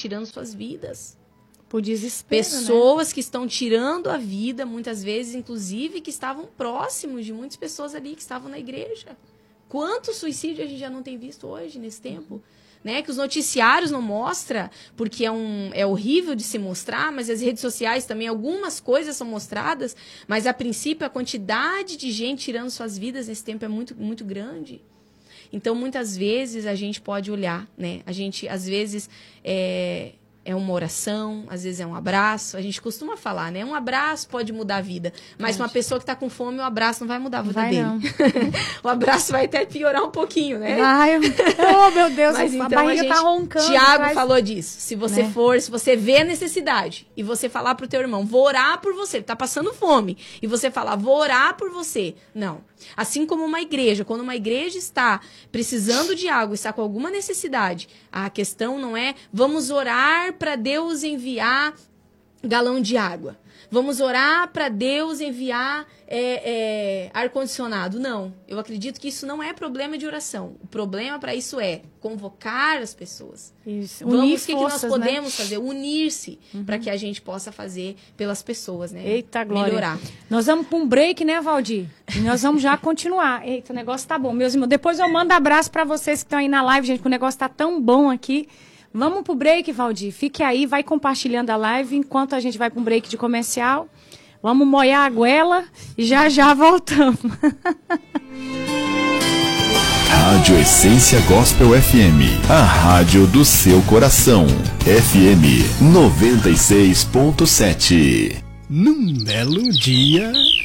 tirando suas vidas. Por desespero, pessoas, né? Que estão tirando a vida, muitas vezes, inclusive, que estavam próximos de muitas pessoas ali que estavam na igreja. Quanto suicídio a gente já não tem visto hoje, nesse tempo? Né? Que os noticiários não mostram, porque é horrível de se mostrar, mas as redes sociais também, algumas coisas são mostradas, mas, a princípio, a quantidade de gente tirando suas vidas nesse tempo é muito, muito grande. Então, muitas vezes, a gente pode olhar, né? A gente, às vezes, é uma oração, às vezes é um abraço. A gente costuma falar, né? Um abraço pode mudar a vida. Mas uma pessoa que está com fome, o abraço não vai mudar a vida dele. O abraço vai até piorar um pouquinho, né? Ai, oh, meu Deus, mas, a então, barriga tá roncando. Tiago falou disso. Se você se você vê a necessidade e você falar pro teu irmão, vou orar por você, ele tá passando fome, e você falar, vou orar por você. Não. Assim como uma igreja, quando uma igreja está precisando de água, está com alguma necessidade, a questão não é vamos orar para Deus enviar galão de água. Vamos orar para Deus enviar ar-condicionado. Não, eu acredito que isso não é problema de oração. O problema para isso é convocar as pessoas. Isso. Vamos, o que nós podemos fazer? Unir-se para que a gente possa fazer pelas pessoas, né? Eita, glória. Melhorar. Nós vamos para um break, né, Valdir? E nós vamos já continuar. Eita, o negócio tá bom. Meus irmãos, depois eu mando abraço para vocês que estão aí na live, gente, que o negócio tá tão bom aqui. Vamos pro break, Valdir. Fique aí, vai compartilhando a live enquanto a gente vai para um break de comercial. Vamos molhar a goela e já voltamos. Rádio Essência Gospel FM, a rádio do seu coração. FM 96.7. Num belo dia,